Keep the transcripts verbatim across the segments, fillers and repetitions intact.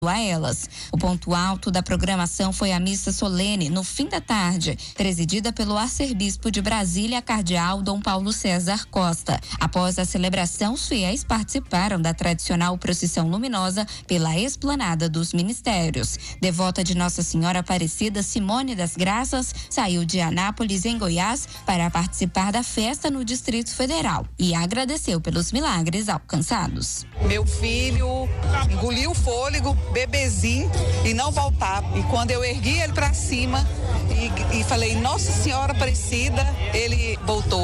a elas. O ponto alto da programação foi a missa solene no fim da tarde, presidida pelo arcebispo de Brasília, cardeal Dom Paulo César Costa. Após a celebração, os fiéis participaram da tradicional procissão luminosa pela esplanada dos ministérios. Devota de Nossa Senhora Aparecida, Simone das Graças saiu de Anápolis, em Goiás, para participar da festa no Distrito Federal e agradeceu pelos milagres alcançados. Meu filho engoliu o fôlego, bebezinho, e não voltava. E quando eu ergui ele para cima e, e falei, Nossa Senhora Aparecida, ele voltou.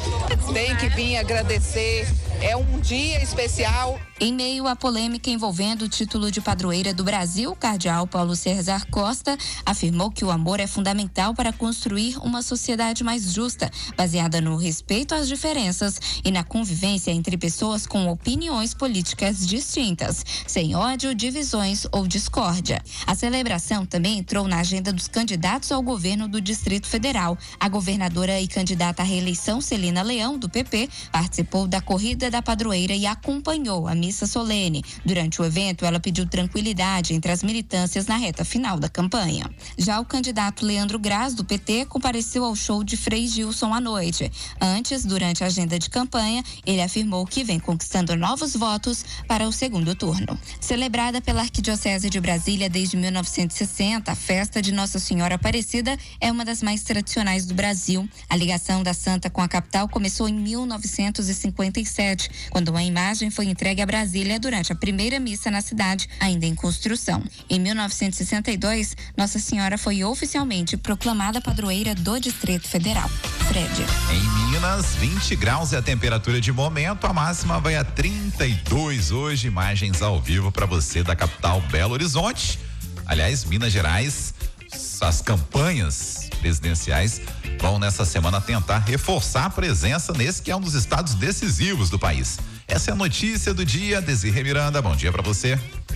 Tem que vir agradecer. É um dia especial. Em meio à polêmica envolvendo o título de padroeira do Brasil, o cardeal Paulo César Costa afirmou que o amor é fundamental para construir uma sociedade mais justa, baseada no respeito às diferenças e na convivência entre pessoas com opiniões políticas distintas, sem ódio, divisões ou discórdia. A celebração também entrou na agenda dos candidatos ao governo do Distrito Federal. A governadora e candidata à reeleição, Celina Leão, do P P, participou da corrida da padroeira e acompanhou a missa solene. Durante o evento, ela pediu tranquilidade entre as militâncias na reta final da campanha. Já o candidato Leandro Graz, do P T, compareceu ao show de Frei Gilson à noite. Antes, durante a agenda de campanha, ele afirmou que vem conquistando novos votos para o segundo turno. Celebrada pela Arquidiocese de Brasília desde mil novecentos e sessenta, a festa de Nossa Senhora Aparecida é uma das mais tradicionais do Brasil. A ligação da santa com a capital começou em mil novecentos e cinquenta e sete, quando uma imagem foi entregue a Brasília durante a primeira missa na cidade, ainda em construção. Em mil novecentos e sessenta e dois, Nossa Senhora foi oficialmente proclamada padroeira do Distrito Federal. Fred. Em Minas, vinte graus é a temperatura de momento, a máxima vai a trinta e dois hoje. Imagens ao vivo para você da capital Belo Horizonte. Aliás, Minas Gerais, as campanhas presidenciais vão nessa semana tentar reforçar a presença nesse que é um dos estados decisivos do país. Essa é a notícia do dia. Desirê Miranda, bom dia para você.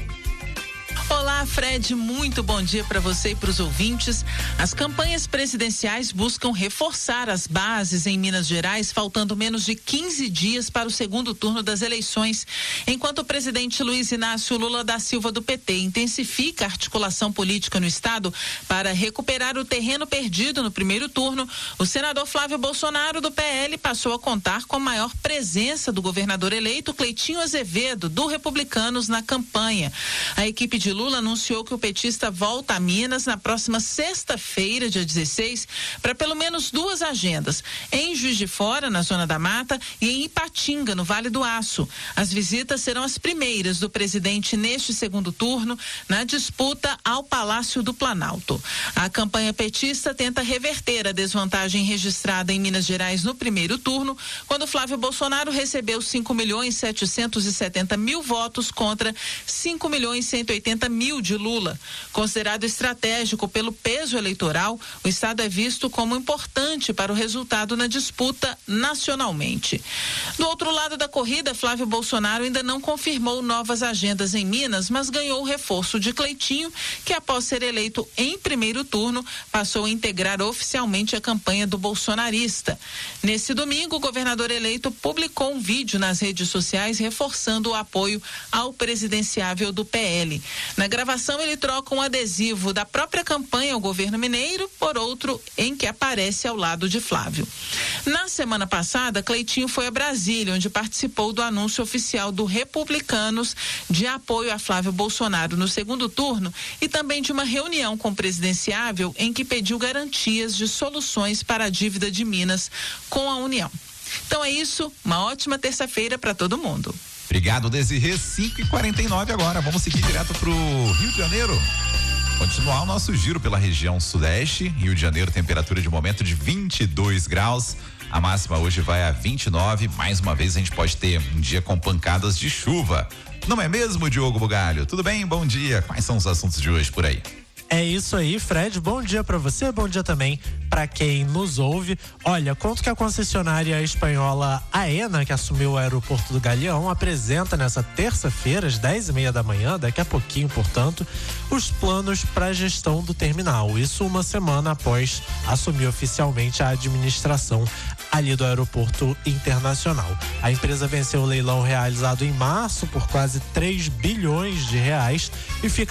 Olá, Fred, muito bom dia para você e para os ouvintes. As campanhas presidenciais buscam reforçar as bases em Minas Gerais, faltando menos de quinze dias para o segundo turno das eleições. Enquanto o presidente Luiz Inácio Lula da Silva, do P T, intensifica a articulação política no estado para recuperar o terreno perdido no primeiro turno, o senador Flávio Bolsonaro, do P L, passou a contar com a maior presença do governador eleito Cleitinho Azevedo, do Republicanos, na campanha. A equipe de Lula anunciou que o petista volta a Minas na próxima sexta-feira, dia dezesseis, para pelo menos duas agendas, em Juiz de Fora, na Zona da Mata, e em Ipatinga, no Vale do Aço. As visitas serão as primeiras do presidente neste segundo turno, na disputa ao Palácio do Planalto. A campanha petista tenta reverter a desvantagem registrada em Minas Gerais no primeiro turno, quando Flávio Bolsonaro recebeu cinco milhões setecentos e setenta mil votos contra cinco milhões cento e oitenta mil de Lula. Considerado estratégico pelo peso eleitoral, o estado é visto como importante para o resultado na disputa nacionalmente. Do outro lado da corrida, Flávio Bolsonaro ainda não confirmou novas agendas em Minas, mas ganhou o reforço de Cleitinho, que após ser eleito em primeiro turno, passou a integrar oficialmente a campanha do bolsonarista. Nesse domingo, o governador eleito publicou um vídeo nas redes sociais reforçando o apoio ao presidenciável do P L. Na gravação, ele troca um adesivo da própria campanha ao governo mineiro por outro em que aparece ao lado de Flávio. Na semana passada, Cleitinho foi a Brasília, onde participou do anúncio oficial do Republicanos de apoio a Flávio Bolsonaro no segundo turno e também de uma reunião com o presidenciável em que pediu garantias de soluções para a dívida de Minas com a União. Então é isso, uma ótima terça-feira para todo mundo. Obrigado, Desirê. cinco e quarenta e nove agora. Vamos seguir direto pro Rio de Janeiro. Continuar o nosso giro pela região sudeste. Rio de Janeiro, temperatura de momento de vinte e dois graus. A máxima hoje vai a vinte e nove. Mais uma vez a gente pode ter um dia com pancadas de chuva. Não é mesmo, Diogo Bugalho? Tudo bem? Bom dia. Quais são os assuntos de hoje por aí? É isso aí, Fred. Bom dia pra você, bom dia também pra quem nos ouve. Olha, conto que a concessionária espanhola Aena, que assumiu o aeroporto do Galeão, apresenta nessa terça-feira, às dez e meia da manhã, daqui a pouquinho, portanto, os planos para a gestão do terminal. Isso uma semana após assumir oficialmente a administração ali do aeroporto internacional. A empresa venceu o leilão realizado em março por quase três bilhões de reais e fica